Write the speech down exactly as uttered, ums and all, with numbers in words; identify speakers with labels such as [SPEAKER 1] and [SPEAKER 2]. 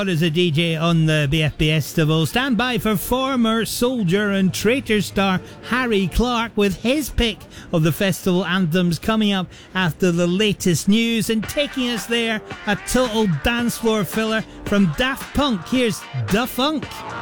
[SPEAKER 1] As a D J on the B F B Festival, stand by for former soldier and traitor star Harry Clark with his pick of the festival anthems coming up after the latest news, and taking us there, a total dance floor filler from Daft Punk. Here's Da Funk.